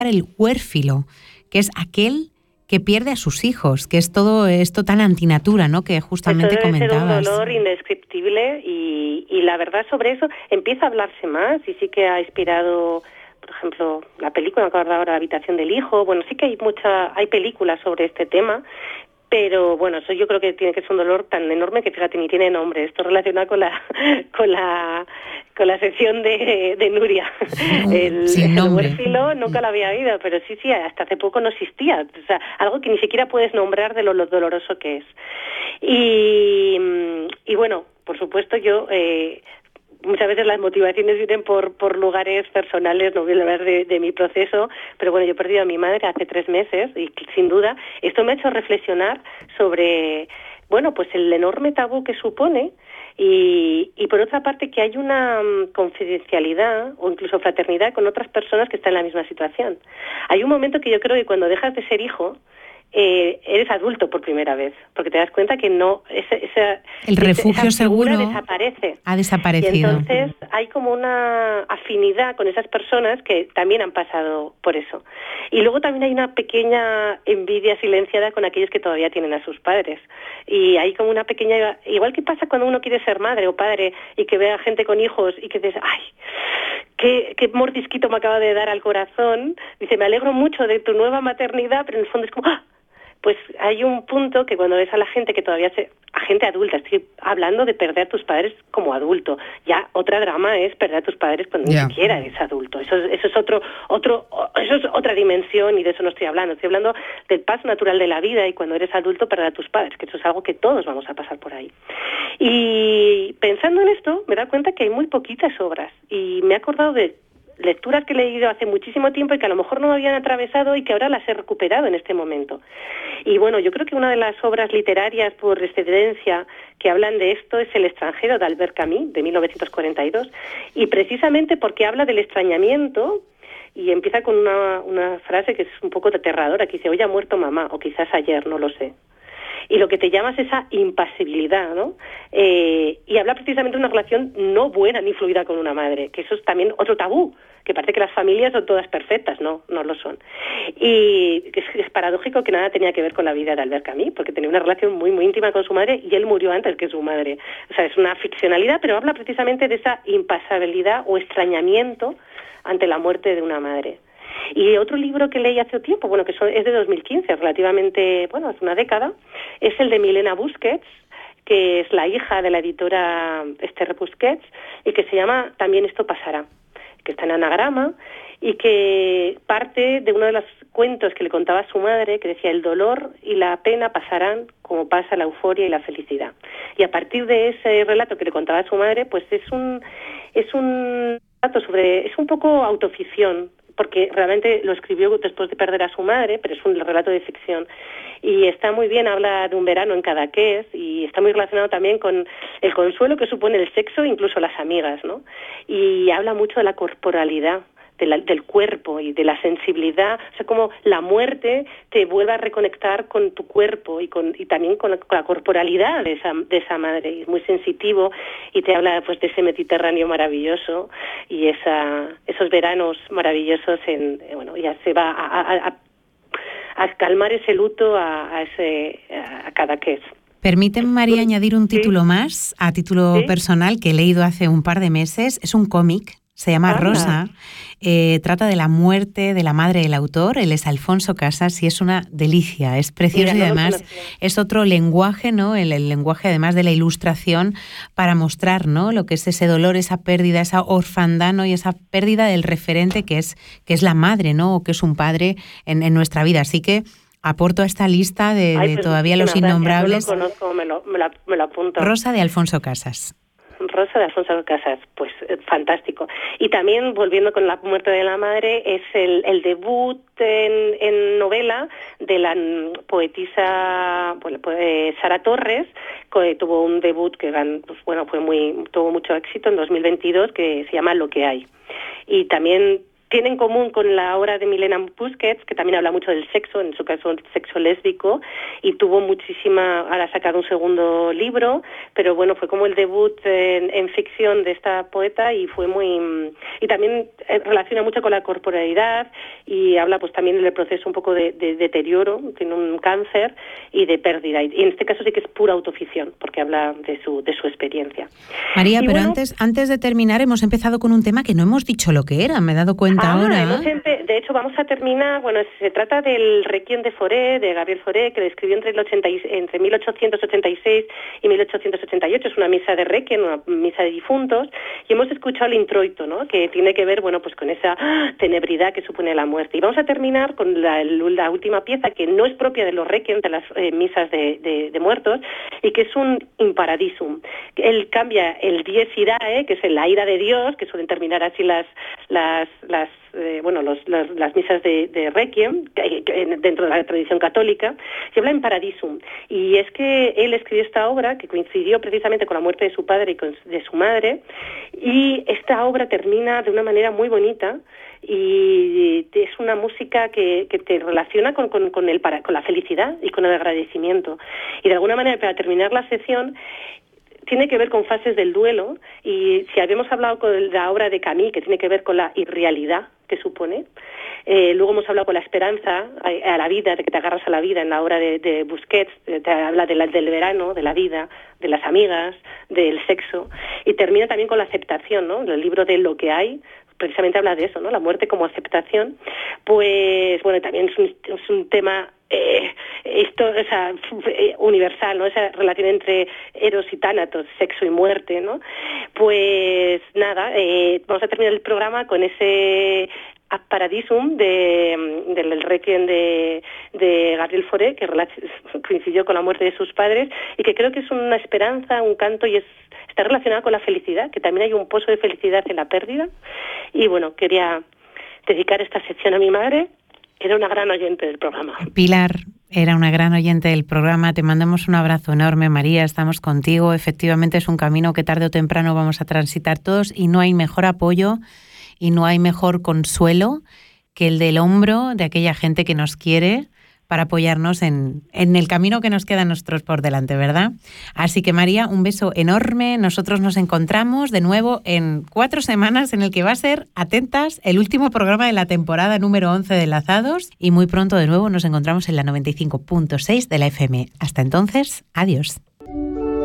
el huérfilo, que es aquel que pierde a sus hijos, que es todo esto tan antinatura, ¿no?, que justamente eso debe comentabas. ser un dolor indescriptible y la verdad sobre eso empieza a hablarse más y sí que ha inspirado, por ejemplo, la película, me acuerdo ahora, La habitación del hijo. Bueno, sí que hay películas sobre este tema, pero bueno, eso yo creo que tiene que ser un dolor tan enorme que, fíjate, ni tiene nombre. Esto relacionado con la sección de Nuria. El huérfilo nunca lo había oído, pero sí, hasta hace poco no existía. O sea, algo que ni siquiera puedes nombrar de lo doloroso que es. Y bueno, por supuesto yo... muchas veces las motivaciones vienen por lugares personales, no voy a hablar de mi proceso, pero bueno, yo he perdido a mi madre hace 3 meses y sin duda esto me ha hecho reflexionar sobre, bueno, pues el enorme tabú que supone y por otra parte que hay una confidencialidad o incluso fraternidad con otras personas que están en la misma situación. Hay un momento que yo creo que cuando dejas de ser hijo, eres adulto por primera vez, porque te das cuenta que no el refugio esa figura seguro desaparece. Ha desaparecido. Y entonces hay como una afinidad con esas personas que también han pasado por eso. Y luego también hay una pequeña envidia silenciada con aquellos que todavía tienen a sus padres. Y hay como una pequeña... Igual que pasa cuando uno quiere ser madre o padre y que ve a gente con hijos y que dices, ¡ay! Qué mordisquito me acaba de dar al corazón. Dice, me alegro mucho de tu nueva maternidad, pero en el fondo es como... ¡ah! Pues hay un punto que cuando ves a la gente que todavía a gente adulta, estoy hablando de perder a tus padres como adulto. Ya otra drama es perder a tus padres cuando ni siquiera eres adulto. Eso es eso es otra dimensión y de eso no estoy hablando. Estoy hablando del paso natural de la vida y cuando eres adulto perder a tus padres, que eso es algo que todos vamos a pasar por ahí. Y pensando en esto, me he dado cuenta que hay muy poquitas obras y me he acordado de lecturas que he leído hace muchísimo tiempo y que a lo mejor no me habían atravesado y que ahora las he recuperado en este momento. Y bueno, yo creo que una de las obras literarias por excelencia que hablan de esto es El extranjero, de Albert Camus, de 1942, y precisamente porque habla del extrañamiento y empieza con una frase que es un poco aterradora, que dice, hoy ha muerto mamá, o quizás ayer, no lo sé. Y lo que te llama es esa impasibilidad, ¿no? Y habla precisamente de una relación no buena ni fluida con una madre, que eso es también otro tabú, que parece que las familias son todas perfectas, no lo son. Y es paradójico que nada tenía que ver con la vida de Albert Camus, porque tenía una relación muy, muy íntima con su madre y él murió antes que su madre. O sea, es una ficcionalidad, pero habla precisamente de esa impasibilidad o extrañamiento ante la muerte de una madre. Y otro libro que leí hace tiempo, bueno, que es de 2015, relativamente, bueno, hace una década, es el de Milena Busquets, que es la hija de la editora Esther Busquets, y que se llama También esto pasará, que está en anagrama, y que parte de uno de los cuentos que le contaba a su madre, que decía, el dolor y la pena pasarán como pasa la euforia y la felicidad. Y a partir de ese relato que le contaba a su madre, pues es un relato es un poco autoficción, porque realmente lo escribió después de perder a su madre, pero es un relato de ficción. Y está muy bien, habla de un verano en Cadaqués y está muy relacionado también con el consuelo que supone el sexo, incluso las amigas, ¿no? Y habla mucho de la corporalidad, del cuerpo y de la sensibilidad, o sea, como la muerte te vuelve a reconectar con tu cuerpo y también con la corporalidad de esa madre. Y es muy sensitivo y te habla pues de ese Mediterráneo maravilloso y esos veranos maravillosos bueno, ya se va a calmar ese luto a Cadaqués. Permíteme, María, añadir un título más, a título personal, que he leído hace un par de meses. Es un cómic, se llama Rosa, trata de la muerte de la madre del autor, él es Alfonso Casas, y es una delicia, es precioso. Mira, y además es otro lenguaje, ¿no? El lenguaje además de la ilustración para mostrar, ¿no?, lo que es ese dolor, esa pérdida, esa orfandad, ¿no?, y esa pérdida del referente que es la madre, ¿no?, o que es un padre en nuestra vida. Así que aporto a esta lista de todavía los innombrables. No lo conozco, me lo apunto. Rosa de Alfonso Casas. Rosa de Alfonso Casas, pues fantástico. Y también, volviendo con la muerte de la madre, es el debut en novela de la poetisa Sara Torres, que tuvo un debut que tuvo mucho éxito en 2022, que se llama Lo que hay. Y también tiene en común con la obra de Milena Busquets, que también habla mucho del sexo, en su caso sexo lésbico, y tuvo ahora ha sacado un segundo libro, pero bueno, fue como el debut en ficción de esta poeta y fue y también relaciona mucho con la corporalidad y habla pues también del proceso un poco de deterioro, tiene un cáncer y de pérdida, y en este caso sí que es pura autoficción, porque habla de su experiencia. María, pero bueno, antes de terminar hemos empezado con un tema que no hemos dicho lo que era, me he dado cuenta ahora. De hecho, vamos a terminar, se trata del Requiem de Fauré, de Gabriel Fauré, que lo escribió entre 1886 y 1888, es una misa de Requiem, una misa de difuntos, y hemos escuchado el introito, ¿no?, que tiene que ver, pues con esa tenebridad que supone la muerte. Y vamos a terminar con la última pieza, que no es propia de los Requiem, de las misas de muertos, y que es un Imparadisum. Él cambia el Dies Irae, que es la ira de Dios, que suelen terminar así las misas de Requiem dentro de la tradición católica, y habla en Paradisum. Y es que él escribió esta obra que coincidió precisamente con la muerte de su padre y de su madre, y esta obra termina de una manera muy bonita, y es una música que te relaciona con la felicidad y con el agradecimiento. Y de alguna manera, para terminar la sección, tiene que ver con fases del duelo, y si habíamos hablado con la obra de Camus, que tiene que ver con la irrealidad que supone, luego hemos hablado con la esperanza a la vida, de que te agarras a la vida en la obra de Busquets, te habla del verano, de la vida, de las amigas, del sexo, y termina también con la aceptación, ¿no? El libro de Lo que hay precisamente habla de eso, ¿no?, la muerte como aceptación. Pues bueno, también es un tema universal, ¿no?, esa relación entre Eros y Tánatos, sexo y muerte, ¿no? Pues nada, vamos a terminar el programa con ese Ad Paradisum del Requiem de Gabriel Fauré, que coincidió con la muerte de sus padres, y que creo que es una esperanza, un canto, y está relacionado con la felicidad, que también hay un pozo de felicidad en la pérdida. Y bueno, quería dedicar esta sección a mi madre. Era una gran oyente del programa. Pilar era una gran oyente del programa. Te mandamos un abrazo enorme, María. Estamos contigo. Efectivamente es un camino que tarde o temprano vamos a transitar todos, y no hay mejor apoyo y no hay mejor consuelo que el del hombro de aquella gente que nos quiere, para apoyarnos en el camino que nos queda a nosotros por delante, ¿verdad? Así que, María, un beso enorme. Nosotros nos encontramos de nuevo en 4 semanas, en el que va a ser, atentas, el último programa de la temporada número 11 de Enlazados, y muy pronto de nuevo nos encontramos en la 95.6 de la FM. Hasta entonces, adiós.